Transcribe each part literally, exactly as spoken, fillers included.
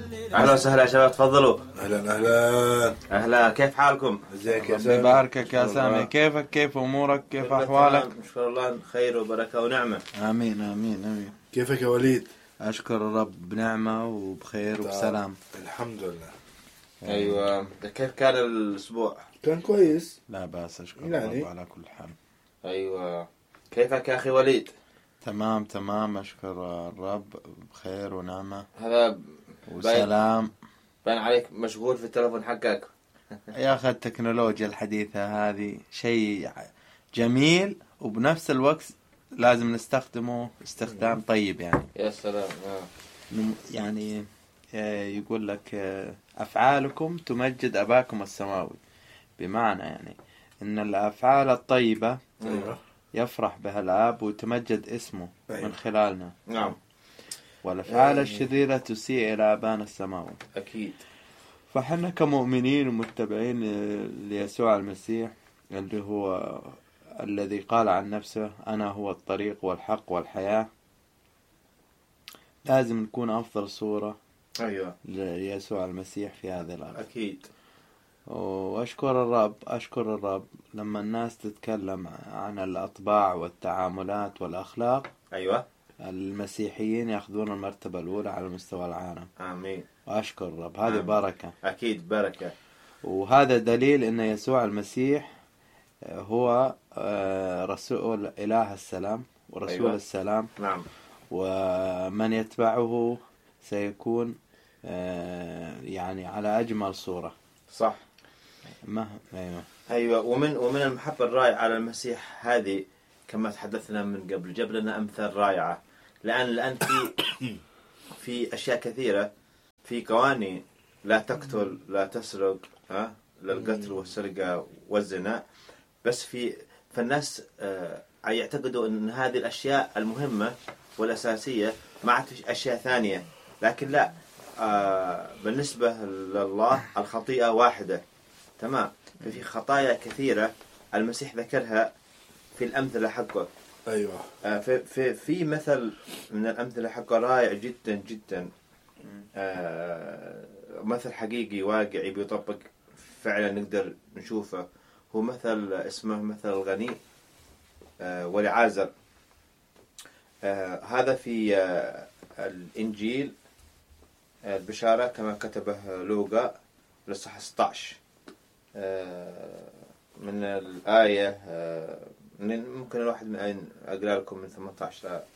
أهلا وسهلا يا شباب، تفضلوا. أهلا أهلا أهلا، كيف حالكم؟ ازيك يا ربي سامي؟ يباركك يا سامي، كيفك؟ كيف أمورك؟ كيف أحوالك؟ نشكر الله خير وبركة ونعمة. آمين آمين آمين. كيفك يا وليد؟ أشكر الرب بنعمة وبخير وبسلام. الحمد لله. أيوة، كيف كان الأسبوع؟ كان كويس، لا بأس، أشكر يعني. الرب على كل حال. أيوة، كيفك يا أخي وليد؟ تمام تمام، أشكر الرب بخير ونعمة هذا وسلام. بان عليك مشغول في التلفون حقك. يا أخي التكنولوجيا الحديثة هذه شيء جميل، وبنفس الوقت لازم نستخدمه استخدام طيب. يعني يا سلام. يعني يقول لك أفعالكم تمجد أباكم السماوي، بمعنى يعني إن الأفعال الطيبة يفرح بها الآب وتمجد اسمه من خلالنا. نعم. والأفعال الشريرة تسيء إلى أبانا السماوي. أكيد. فحنا كمؤمنين ومتبعين ليسوع المسيح اللي هو الذي قال عن نفسه أنا هو الطريق والحق والحياة، لازم نكون أفضل صورة أيوة ليسوع المسيح في هذه الأرض. أكيد. وأشكر الرب أشكر الرب لما الناس تتكلم عن الأطباع والتعاملات والأخلاق. أيوة. المسيحيين يأخذون المرتبة الأولى على مستوى العالم. آمين. وأشكر الرب، هذه بركة. أكيد بركة. وهذا دليل أن يسوع المسيح هو رسول إله السلام ورسول أيوة. السلام. نعم. ومن يتبعه سيكون يعني على أجمل صورة. صح. ما أيوة. أيوة. ومن ومن المحبة الرائعة على المسيح هذه كما تحدثنا من قبل، جاب لنا أمثال رائعة. لأن لأن في في أشياء كثيرة، في قوانين: لا تقتل، لا تسرق، ها، للقتل والسرقة والزنا. بس في فالناس آه يعتقدوا أن هذه الأشياء المهمة والأساسية، مع أشياء ثانية. لكن لا، آه بالنسبة لله الخطيئة واحدة. تمام. ففي خطايا كثيرة المسيح ذكرها في الأمثلة حقه. أيوة. آه في في في مثل من الأمثلة حقه رائع جدا جدا. آه مثل حقيقي واقعي بيطبق فعلا، نقدر نشوفه. هو مثل اسمه مثل الغني آه والعازر. آه هذا في آه الإنجيل آه البشارة كما كتبه لوقا للصح ستة عشر آه من الآية آه ممكن الواحد من أقرأ لكم من ثمانية عشر آه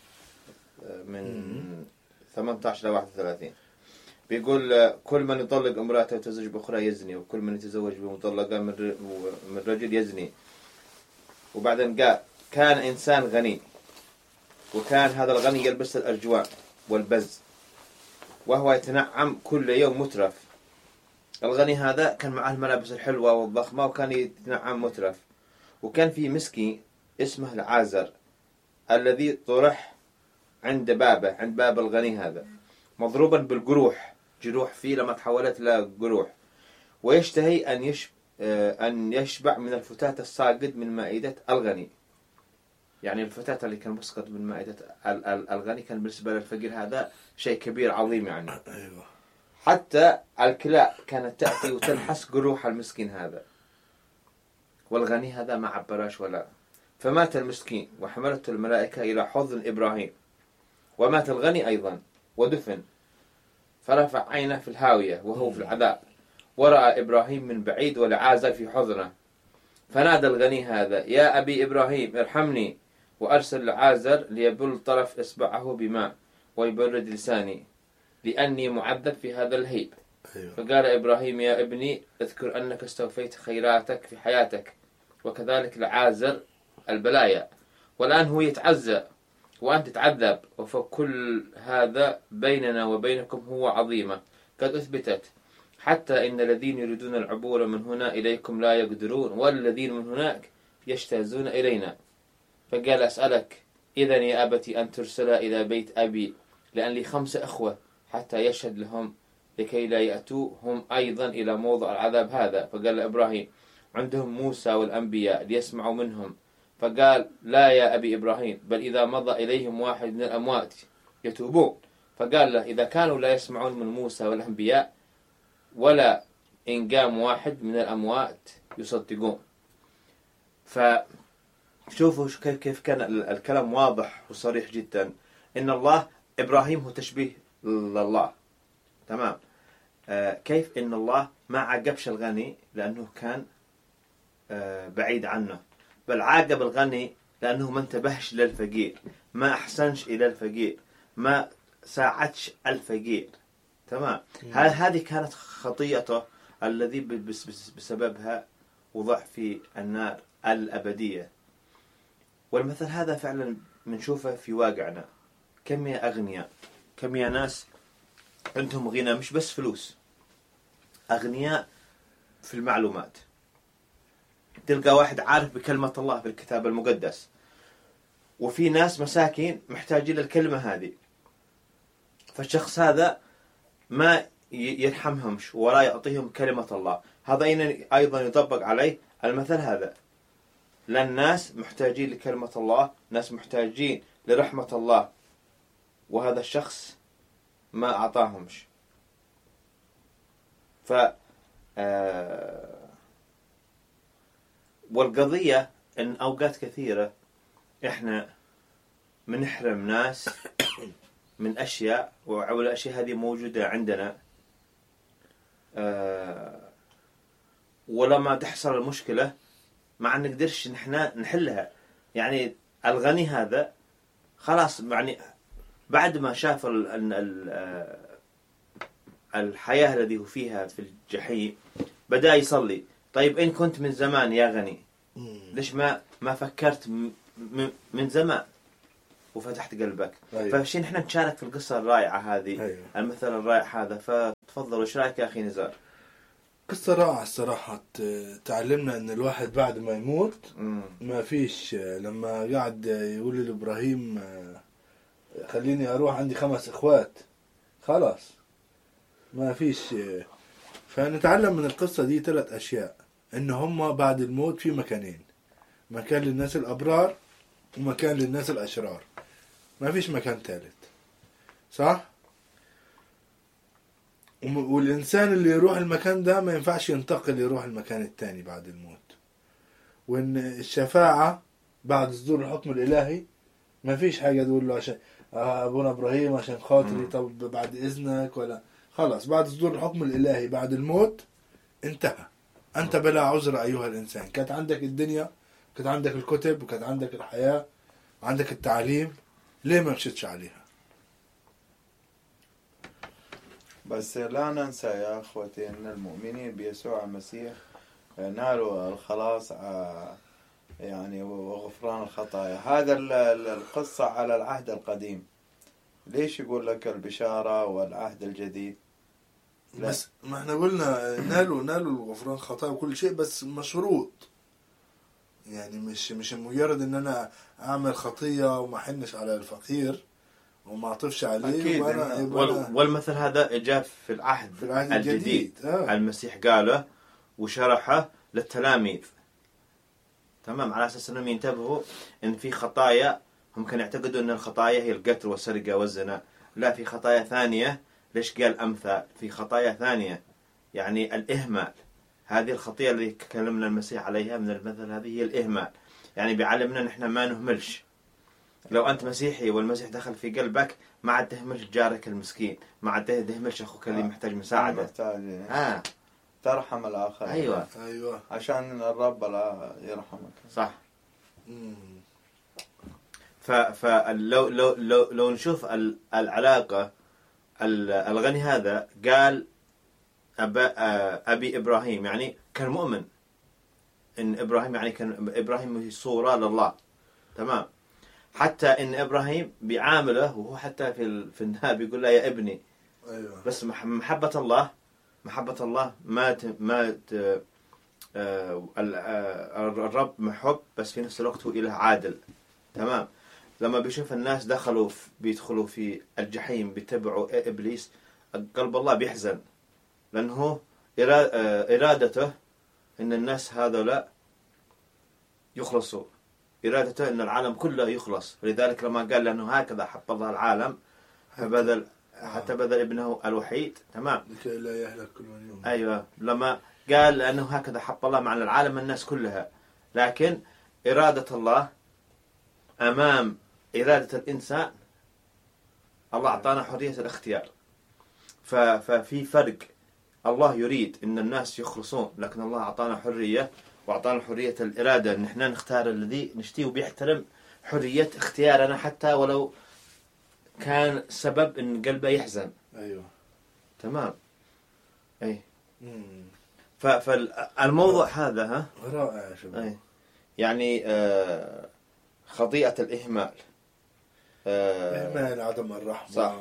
من ثمانية عشر إلى واحد وثلاثين. بيقول: كل من يطلق امرأته ويتزوج بأخرى يزني، وكل من يتزوج بمطلقة من رجل يزني. وبعدين قال: كان إنسان غني، وكان هذا الغني يلبس الأرجوان والبز، وهو يتنعم كل يوم مترف. الغني هذا كان معه الملابس الحلوة والضخمة، وكان يتنعم مترف. وكان في مسكين اسمه العازر الذي طرح عند بابه، عند باب الغني هذا، مضروبا بالجروح، جروح فيه لما تحولت لجروح، ويشتهي أن يشب أن يشبع من الفتات الساقط من مائدة الغني. يعني الفتات اللي كان مسقط من مائدة الغني كان بالنسبة للفقير هذا شيء كبير عظيم يعني. أيوة. حتى الكلاب كانت تأتي وتلحس جروح المسكين هذا، والغني هذا ما عبراش ولا. فمات المسكين وحملته الملائكة إلى حضن إبراهيم، ومات الغني أيضا ودفن. فرفع عينه في الهاوية وهو في العذاب، ورأى إبراهيم من بعيد والعازر في حضنه. فنادى الغني هذا: يا أبي إبراهيم ارحمني، وأرسل العازر ليبل طرف إصبعه بماء ويبرد لساني، لأني معذب في هذا الهيب. أيوة. فقال إبراهيم: يا ابني اذكر أنك استوفيت خيراتك في حياتك، وكذلك العازر البلايا، والآن هو يتعزى وأنت تتعذب، وفكل هذا بيننا وبينكم هو عظيمة قد أثبتت، حتى إن الذين يريدون العبور من هنا إليكم لا يقدرون، والذين من هناك يجتازون إلينا. فقال: أسألك إذن يا أبتي أن ترسل إلى بيت أبي، لأن لي خمس أخوة، حتى يشهد لهم لكي لا يأتوا هم أيضا إلى موضع العذاب هذا. فقال إبراهيم: عندهم موسى والأنبياء ليسمعوا منهم. فقال: لا يا أبي إبراهيم، بل إذا مضى إليهم واحد من الأموات يتوبون. فقال له إذا كانوا لا يسمعون من موسى والأنبياء ولا إن قام واحد من الأموات يصدقون. فشوفوا كيف كيف كان الكلام واضح وصريح جدا، إن الله إبراهيم هو تشبيه لله. تمام. آه كيف إن الله ما عاقبش الغني لأنه كان آه بعيد عنه، بل عاقب الغني لأنه ما انتبهش للفقير، ما أحسنش إلى الفقير، ما ساعدش الفقير. تمام. هذه كانت خطيئته الذي بسببها وضع في النار الأبدية. والمثل هذا فعلا بنشوفه في واقعنا. كم يا أغنياء، كم يا ناس عندهم غنى مش بس فلوس، أغنياء في المعلومات. تلقى واحد عارف بكلمة الله في الكتاب المقدس، وفي ناس مساكين محتاجين للكلمة هذه، فالشخص هذا ما يرحمهمش ولا يعطيهم كلمة الله. هذا أيضا يطبق عليه المثل هذا، لأن الناس محتاجين لكلمة الله، ناس محتاجين لرحمة الله، وهذا الشخص ما أعطاهمش. ف آه... والقضية إن أوقات كثيرة إحنا منحرم ناس من أشياء، والأشياء هذه موجودة عندنا، آه... ولما تحصل المشكلة ما نقدرش نحنا نحلها. يعني الغني هذا خلاص، يعني بعد ما شاف ال ال ال الحياة الذي هو فيها في الجحيم بدأ يصلي. طيب إن كنت من زمان يا غني، ليش ما ما فكرت من زمان وفتحت قلبك؟ أيوة. فشي نحن نشارك في القصة الرائعة هذه. أيوة. المثل الرائع هذا. فتفضل، وش رأيك يا أخي نزار؟ قصة رائعة الصراحة. تعلمنا ان الواحد بعد ما يموت مم. ما فيش، لما قاعد يقول لإبراهيم خليني اروح عندي خمس اخوات، خلاص ما فيش. فنتعلم من القصة دي ثلاث اشياء، ان هم بعد الموت في مكانين، مكان للناس الابرار ومكان للناس الاشرار، ما فيش مكان ثالث، صح؟ والإنسان اللي يروح المكان ده ما ينفعش ينتقل يروح المكان التاني بعد الموت. وإن الشفاعة بعد صدور الحكم الإلهي ما فيش حاجة تقول له عشان أبونا إبراهيم عشان خاطري طب بعد إذنك، ولا خلاص بعد صدور الحكم الإلهي بعد الموت انتهى. أنت بلا عذر أيها الإنسان. كانت عندك الدنيا، كانت عندك الكتب، وكانت عندك الحياة، وعندك التعليم، ليه ما مشيتش عليها؟ بس لا ننسى يا أخوتي أن المؤمنين بيسوع المسيح نالوا الخلاص يعني وغفران الخطايا. هذا القصة على العهد القديم، ليش يقول لك البشارة والعهد الجديد؟ لا. بس ما احنا قلنا نالوا نالوا الغفران الخطايا وكل شيء، بس مشروط. يعني مش مش مجرد ان انا اعمل خطية وما حنش على الفقير وما اعطفش عليه. أكيد. وأنا وال والمثل هذا جاء في العهد, في العهد الجديد, الجديد. آه. المسيح قاله وشرحه للتلاميذ، تمام، على أساس أنهم ينتبهوا إن في خطايا هم كانوا يعتقدوا أن الخطايا هي القتل والسرقة والزنا. لا، في خطايا ثانية. ليش قال أمثال؟ في خطايا ثانية، يعني الإهمال. هذه الخطية اللي تكلمنا المسيح عليها من المثل هذه هي الإهمال. يعني بيعلمنا نحن ما نهملش. لو أنت مسيحي والمسيح دخل في قلبك، ما عاد تهملش جارك المسكين، ما عاد تهملش أخوك اللي محتاج مساعدة. محتاج آه. ترحم الآخر. أيوة. أيوة. عشان الرب لا يرحمك. صح. فلو لو لو لو نشوف العلاقة، الغني هذا قال أبا أبي إبراهيم، يعني كان مؤمن إن إبراهيم، يعني كان إبراهيم صورة لله، تمام. حتى إن إبراهيم بيعامله، وهو حتى في في النهاية بيقول له يا ابني. أيوة. بس محبة الله محبة الله ما ت... ما ت... آه... الرب محب، بس في نفس الوقت هو إله عادل، تمام. لما بيشوف الناس دخلوا في... بيدخلوا في الجحيم بيتبعوا إبليس، قلب الله بيحزن، لأنه إرادته إن الناس هذولا يخلصوا، إرادته إن العالم كله يخلص. لذلك لما قال لأنه هكذا حب الله العالم فبذل حتى بذل ابنه الوحيد. تمام. لكي لا يهلك كل من يؤمن. أيوة، لما قال لأنه هكذا حب الله مع العالم الناس كلها، لكن إرادة الله أمام إرادة الإنسان، الله أعطانا حرية الاختيار. ففي فرق، الله يريد أن الناس يخلصون، لكن الله أعطانا حرية وأعطانا حرية الإرادة أن نحن نختار الذي نشتيه، وبيحترم حرية اختيارنا حتى ولو كان سبب أن قلبه يحزن. أيوة. تمام. أي. مم. فالموضوع هذا ها رائع يا شباب. أي. يعني آه خطيئة الإهمال، آه إهمال، عدم الرحمة. صح.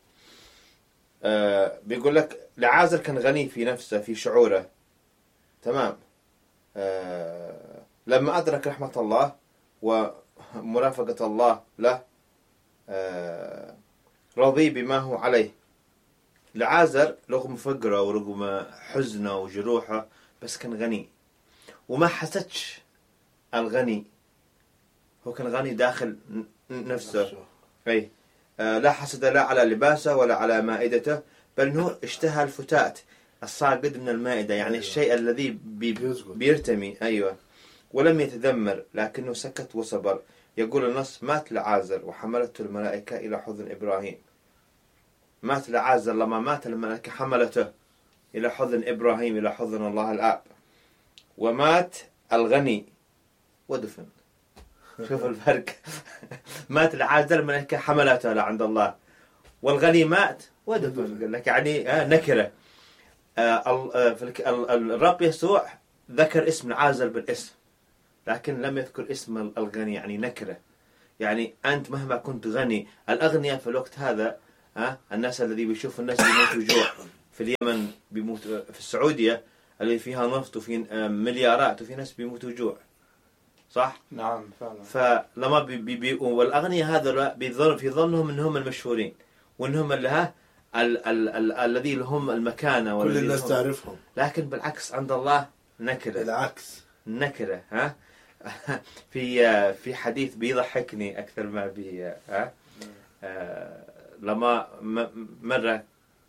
آه بيقول لك لعازر كان غني في نفسه، في شعوره. تمام. آه لما أدرك رحمة الله ومرافقة الله له، آه رضي بما هو عليه. لعازر رغم فقره ورغم حزنه وجروحه بس كان غني، وما حسدش الغني، هو كان غني داخل نفسه. أي. آه لا حسد لا على لباسه ولا على مائدته، بل انه اشتهى الفتات الصاقد من المائدة، يعني أيوة. الشيء الذي بي بيرتمي. أيوة. ولم يتذمر لكنه سكت وصبر. يقول النص: مات لعازر وحملته الملائكة إلى حضن إبراهيم. مات لعازر، لما مات الملائكة حملته إلى حضن إبراهيم، إلى حضن الله الآب. ومات الغني ودفن. شوف الفرق. مات لعازر الملائكة حملته لعند الله، والغني مات ودفن. قال لك يعني آه نكرة. آه الرب يسوع ذكر اسم لعازر بالاسم، لكن لم يذكر اسم الغني، يعني نكرة. يعني أنت مهما كنت غني، الأغنياء في الوقت هذا ها الناس الذي بيشوف الناس بيموتوا جوع في اليمن، بيموت في السعودية اللي فيها نفط وفي مليارات وفي ناس بيموتوا جوع. صح؟ نعم فعلا. فلما بي بي بي والأغنياء هذا بيظن في ظنهم أنهم المشهورين، وأنهم اللي ها ال ال ال الذي لهم المكانة، كل الناس تعرفهم. لكن بالعكس عند الله نكرة. بالعكس نكرة. ها في في حديث بيضحكني أكثر ما بي ها آه لما مرة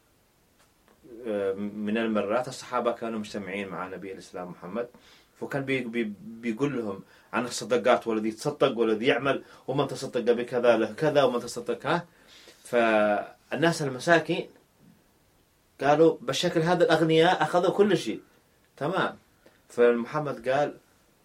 من المرات الصحابة كانوا مجتمعين مع نبي الإسلام محمد، فكان بي بي بيقول لهم عن الصدقات، والذي يتصدق والذي يعمل، ومن تصدق بكذا له كذا، ومن تصدق ها. فالناس المساكين قالوا بالشكل هذا الأغنياء أخذوا كل شيء. تمام. فمحمد قال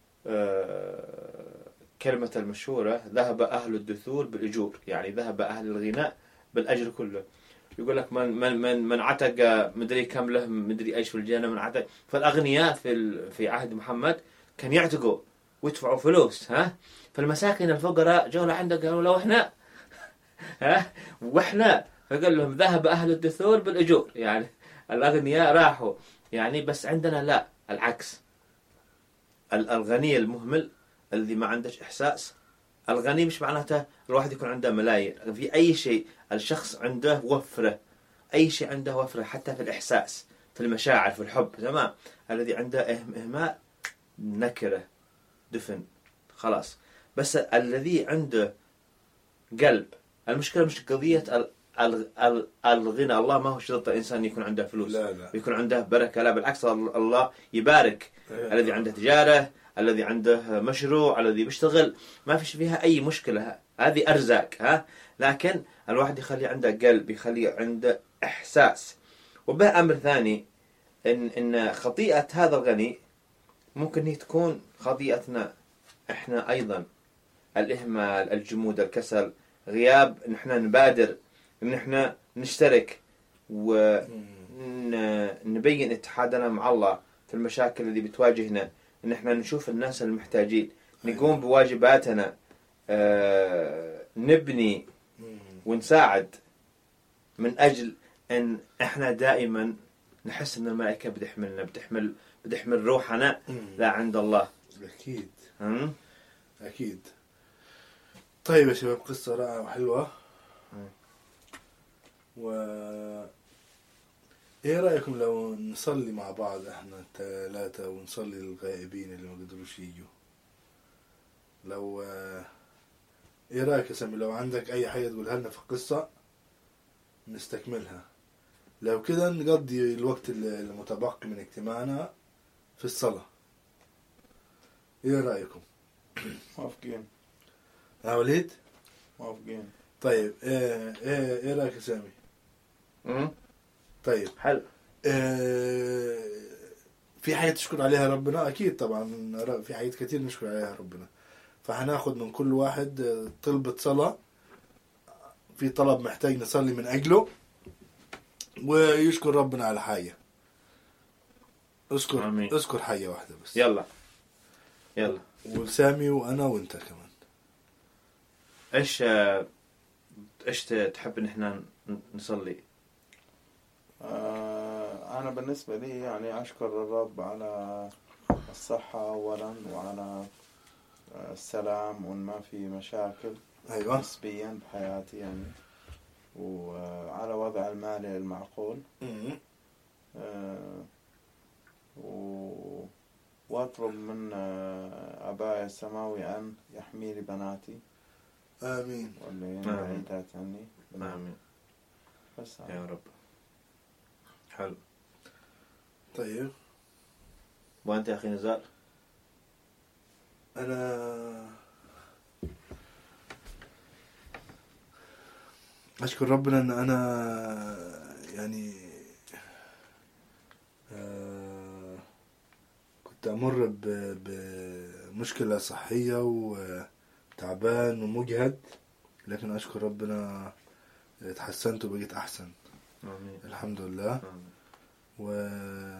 آه كلمة المشهورة: ذهب أهل الدثور بالأجور، يعني ذهب أهل الغناء بالأجر كله. يقول لك من من من من عتق مدري كم له مدري ايش في الجنة من عتق. فالأغنياء في في عهد محمد كان يعتقوا ويدفعوا فلوس. ها فالمساكين الفقراء جوا لعنده قالوا لو احنا ها واحنا، فقال لهم ذهب أهل الدثور بالأجور، يعني الأغنياء راحوا، يعني بس عندنا لا، العكس. الغني المهمل الذي ما عندش إحساس. الغني مش معناته الواحد يكون عنده ملايين، في أي شيء الشخص عنده وفرة، أي شيء عنده وفرة، حتى في الإحساس، في المشاعر، في الحب. تمام. الذي عنده إهمال نكرة، دفن، خلاص. بس الذي عنده قلب، المشكلة مش قضية الغنى. الله ما هو شرط الإنسان يكون عنده فلوس، لا لا. يكون عنده بركة، لا بالعكس، الله يبارك الذي عنده تجارة، الذي عنده مشروع، الذي بيشتغل، ما فيش فيها أي مشكلة، هذه أرزاق. ها لكن الواحد يخلي عنده قلب، يخلي عنده إحساس. وبه أمر ثاني، إن إن خطيئة هذا الغني ممكن هي تكون خطيئتنا إحنا أيضا: الإهمال، الجمود، الكسل، غياب نحن نبادر، نحن نشترك ونبين اتحادنا مع الله في المشاكل اللي بتواجهنا، إن إحنا نشوف الناس المحتاجين، نقوم بواجباتنا، آه، نبني ونساعد، من أجل أن إحنا دائما نحس أن الملائكة بتحملنا، بتحمل بتحمل روحنا لا عند الله. أكيد. هم؟ أكيد. طيب يا شباب، قصة رائعة وحلوة. و ايه رأيكم لو نصلي مع بعض احنا الثلاثة، ونصلي للغائبين اللي ما قدروش يجوا؟ لو ايه رأيك يا سامي، لو عندك اي حاجة تقولها لنا في القصة نستكملها. لو كده نقضي الوقت المتبقي من اجتماعنا في الصلاة. ايه رأيكم؟ موافقين. يا وليد موافقين. طيب ايه ايه ايه رأيك يا سامي؟ امم طيب حلو. إيه في حاجة تشكر عليها ربنا؟ اكيد طبعا في حاجات كتير نشكر عليها ربنا. فهناخد من كل واحد طلبة صلاة، في طلب محتاج نصلي من اجله، ويشكر ربنا على حاجة. اذكر آمين. اذكر حاجة واحدة بس. يلا يلا. وسامي وانا وانت كمان. ايش ايش تحب ان احنا نصلي؟ آه أنا بالنسبة لي يعني أشكر الرب على الصحة أولا، وعلى السلام، وإن ما في مشاكل ايوه نسبيا بحياتي يعني، وعلى وضع المالي المعقول. مم. آه و... وأطلب من آه، أباي السماوي أن يحمي لي بناتي امين واللي آمين. بعيدات عني. آمين بس يا رب. حلو. طيب وانت يا اخي نزار؟ انا اشكر ربنا ان انا يعني آه كنت امر ب- بمشكلة صحية وتعبان ومجهد، لكن اشكر ربنا اتحسنت وبقيت احسن آمين. الحمد لله. آمين. و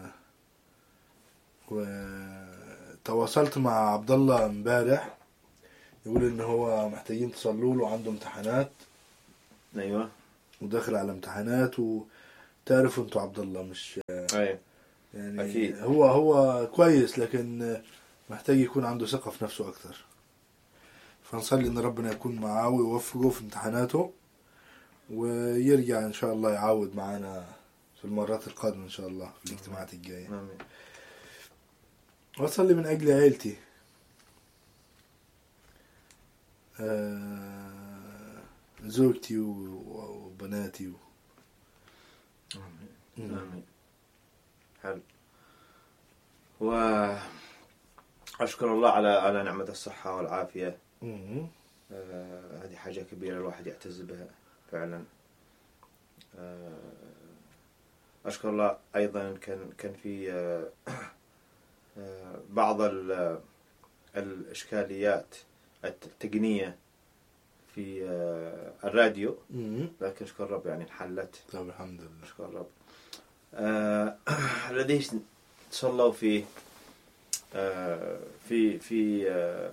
وتواصلت مع عبد الله امبارح، يقول ان هو محتاجين تصلوا له، عنده امتحانات ايوه وداخل على امتحانات، وتعرفوا انتوا عبد الله مش ايوه يعني أكيد. هو هو كويس، لكن محتاج يكون عنده ثقة في نفسه اكتر. فنصلي ان ربنا يكون معاه ويوفقه في امتحاناته، ويرجع ان شاء الله يعاود معانا في المرات القادمة ان شاء الله في الاجتماعات الجاية. آمين. وأصلي من أجل عيلتي، آه زوجتي وبناتي و... آمين. آمين. حلو. وأشكر الله على على نعمة الصحة والعافية. مم. آه هذه حاجة كبيرة الواحد يعتز بها فعلا. آه أشكر الله أيضا كان كان في آه آه بعض الإشكاليات التقنية في آه الراديو، مم. لكن أشكر الرب يعني انحلت. طب الحمد لله. أشكر الرب. آه الذي تصلوا في آه في في آه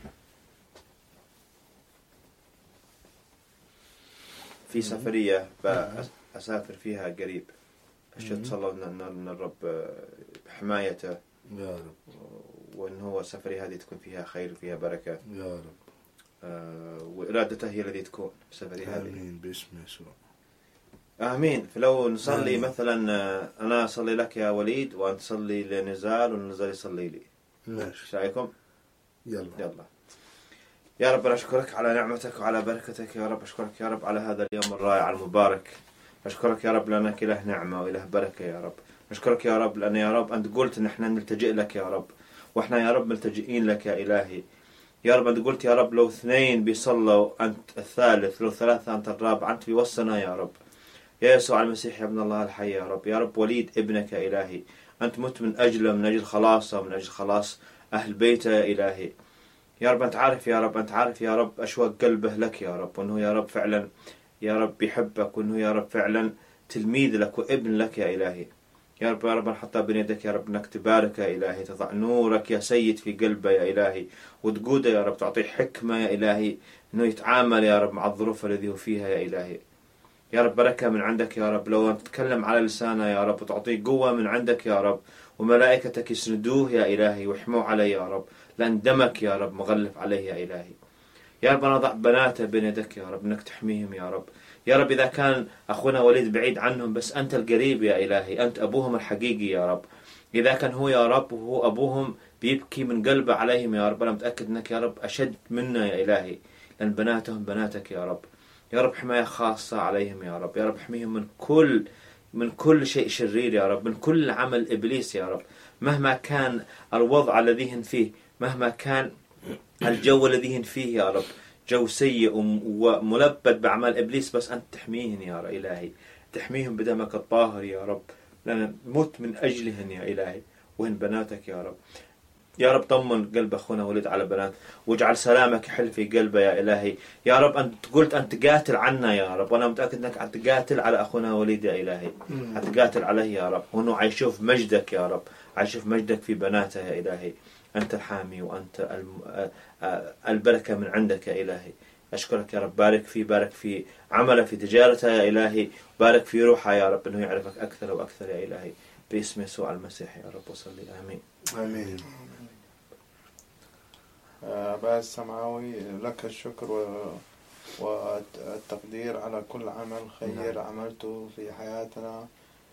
في سفرية بأسافر فيها قريب، أشهد مم. تصلوا أن الرب بحمايته، يا رب وأن هو سفري هذه تكون فيها خير وفيها بركة. يا رب آه وإرادته هي التي تكون سفري هذه. آمين باسم يسوع. آمين. فلو نصلي آمين. مثلا آه، أنا أصلي لك يا وليد، وأنت تصلي لنزال، ونزال يصلي لي. ماشي إيش رأيكم؟ يلا. يلا. يا رب أشكرك على نعمتك وعلى بركتك يا رب. أشكرك يا رب على هذا اليوم الرائع المبارك. أشكرك يا رب لأنك إله نعمة وإله بركة يا رب. أشكرك يا رب لأن يا رب أنت قلت إن إحنا نلتجئ لك يا رب، وإحنا يا رب ملتجئين لك يا إلهي. يا رب أنت قلت يا رب لو اثنين بيصلوا أنت الثالث، لو ثلاثة أنت الرابع، أنت في وسطنا يا رب. يا يسوع المسيح يا ابن الله الحي يا رب. يا رب وليد ابنك يا إلهي، أنت مت من أجله، من أجل خلاصه، من أجل خلاص أهل بيته يا إلهي. يا رب أنت عارف يا رب أنت عارف يا رب أشواق قلبه لك يا رب، وأنه يا رب فعلا يا رب بيحبك، وأنه يا رب فعلا تلميذ لك وابن لك يا إلهي. يا رب يا رب نحطها بين يدك يا رب انك تبارك يا إلهي، تضع نورك يا سيد في قلبه يا إلهي، وتقوده يا رب، تعطيه حكمة يا إلهي انه يتعامل يا رب مع الظروف الذي هو فيها يا إلهي. يا رب بركة من عندك يا رب، لو تتكلم على لسانه يا رب، وتعطيه قوة من عندك يا رب، وملائكتك يسندوه يا إلهي ويحموه عليه يا رب، لأن دمك يا رب مغلف عليه يا إلهي. يا رب نضع بناته بين يدك يا رب انك تحميهم يا رب. يا رب إذا كان أخونا وليد بعيد عنهم، بس أنت القريب يا إلهي، أنت أبوهم الحقيقي يا رب. إذا كان هو يا رب وهو أبوهم بيبكي من قلبه عليهم يا رب، أنا متأكد أنك يا رب أشد منا يا إلهي، لأن بناتهم بناتك يا رب. يا رب حماية خاصة عليهم يا رب. يا رب احميهم من كل من كل شيء شرير يا رب، من كل عمل إبليس يا رب، مهما كان الوضع الذي هم فيه، مهما كان الجو الذي هم فيه يا رب، جو سيء وملبد بأعمال إبليس، بس أنت تحميهم يا إلهي، تحميهم بدمك الطاهر يا رب، لأن مت من أجلهن يا إلهي، وهن بناتك يا رب. يا رب طمن قلب أخونا وليد على بنات، واجعل سلامك يحل في قلبه يا إلهي. يا رب أنت قلت أن تقاتل عنا يا رب، وأنا متأكد أنك تقاتل على أخونا وليد يا إلهي، تقاتل عليه يا رب، وأنه عيشوف مجدك يا رب، عيشوف مجدك في بناته يا إلهي. أنت الحامي وأنت البركة من عندك يا إلهي. أشكرك يا رب، بارك فيه، بارك في عمله، في تجارته يا إلهي، بارك في روحه يا رب، أنه يعرفك أكثر وأكثر يا إلهي، باسم يسوع المسيح يا رب وصلي آمين. آمين. أبا السماوي، لك الشكر والتقدير على كل عمل خير عملته في حياتنا،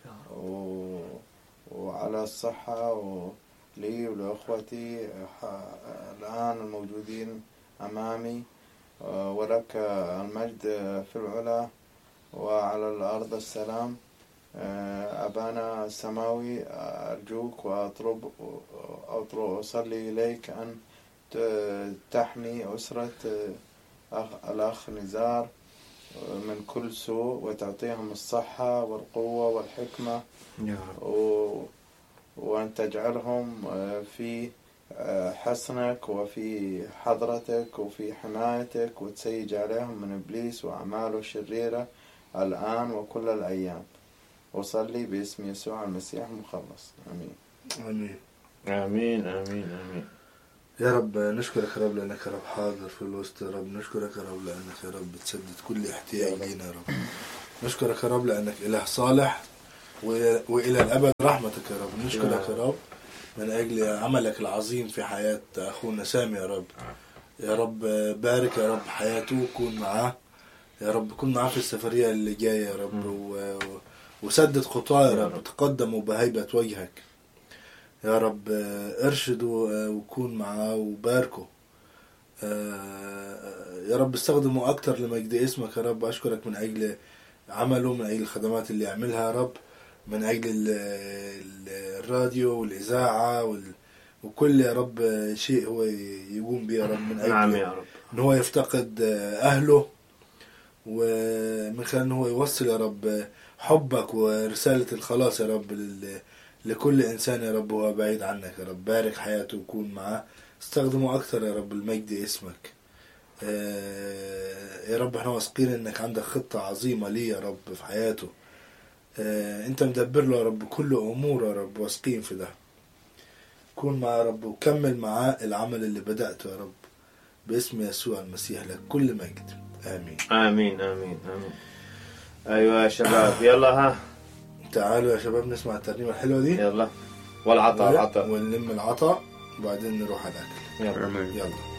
وعلى الصحة لي ولأخوتي الآن الموجودين أمامي، ولك المجد في العلا وعلى الأرض السلام. أبانا السماوي، أرجوك وأطلب أطلب أصلي إليك أن تحمي أسرة الأخ نزار من كل سوء، وتعطيهم الصحة والقوة والحكمة يا رب، وأن تجعلهم في حصنك وفي حضرتك وفي حمايتك، وتسيج عليهم من إبليس وأعماله الشريرة الآن وكل الأيام. وصلي باسم يسوع المسيح المخلص. آمين آمين آمين آمين آمين. يا رب نشكرك يا رب لأنك يا رب حاضر في الوسط يا رب. نشكرك يا رب لأنك يا رب بتسدد كل احتياج لنا يا رب. نشكرك يا رب لأنك إله صالح وإلى الأبد رحمتك يا رب. نشكرك يا رب من أجل عملك العظيم في حياة أخونا سامي يا رب. يا رب بارك يا رب حياته، كون معاه يا رب، كون معاه في السفرية اللي جاية يا رب، و... وسدد خطاه يا رب، تقدموا بهيبة وجهك يا رب. ارشدوا وكون معاه وباركوا يا رب. استخدموا أكتر لمجد اسمك يا رب. أشكرك من أجل عمله، من أجل الخدمات اللي يعملها يا رب، من أجل الراديو والإذاعة وكل يا رب شيء هو يقوم به يا رب، من أجل نعم يا رب إن هو يفتقد أهله، ومن خلال إن هو يوصل يا رب حبك ورسالة الخلاص يا رب لكل إنسان يا رب هو بعيد عنك يا رب. بارك حياته وكون معاه. استخدمه أكتر يا رب المجد اسمك يا رب. احنا واثقين إنك عندك خطة عظيمة ليه يا رب في حياته. انت مدبر له يا رب كل امور يا رب، واثقين في ده. كون معاه يا رب وكمل معاه العمل اللي بدأته يا رب، باسم يسوع المسيح لك كل مجد. امين امين امين امين. ايوه يا شباب، يلا ها تعالوا يا شباب نسمع الترنيمه الحلوه دي. يلا، والعطاء العطاء ونلم العطاء وبعدين نروح على الاكل. يلا يلا.